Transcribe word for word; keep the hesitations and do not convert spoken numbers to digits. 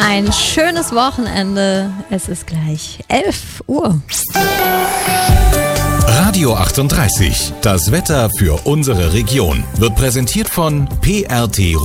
Ein schönes Wochenende. Es ist gleich elf Uhr. Radio achtunddreißig. Das Wetter für unsere Region wird präsentiert von P R T